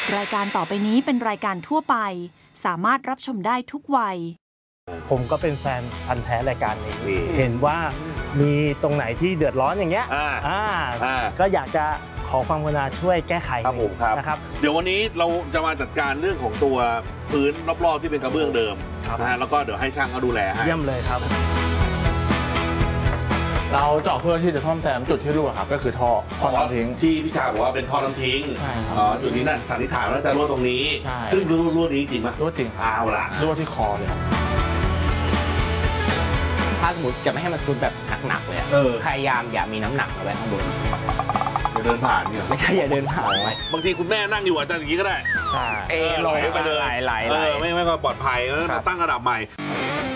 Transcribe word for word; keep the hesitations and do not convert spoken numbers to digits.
รายการต่อไปนี้เป็นรายการทั่วไปสามารถรับชมได้ทุกวัยผมก็เป็นแฟนพันธุ์แท้รายการนี้เห็นว่ามีตรงไหนที่เดือดร้อนอย่างเงี้ยอ่าก็อยากจะขอความกรุณาช่วยแก้ไขนะครับเดี๋ยววันนี้เราจะมาจัดการเรื่องของตัวพื้นรอบๆที่เป็นกระเบื้องเดิมนะฮะแล้วก็เดี๋ยวให้ช่างเขาดูแลให้เยี่ยมเลยครับเราเจาะเพื่อที่จะซ่อมแซมจุดที่รั่วครับก็คือท่อท่อน้ำทิ้งที่พี่ชายบอกว่าเป็นท่อน้ำทิ้งอ๋อจุดนี้น่ะสันนิษฐานว่าจะรั่วตรงนี้ซึ่งรั่วนี้จริงไหมรั่วจริงเอาล่ะรั่วที่คอเลยถ้าสมมติจะไม่ให้มันซุดแบบหนักๆเลยพยายามอย่ามีน้ำหนักเอาไว้ข้างบนอย่าเดินผ่านเนี่ยไม่ใช่อย่าเดินผ่านไว้บางทีคุณแม่นั่งอยู่อาจจะอย่างนี้ก็ได้เออลอยไปเลยไหลๆไม่ไม่ก็ปลอดภัยแล้วตั้งระดับใหม่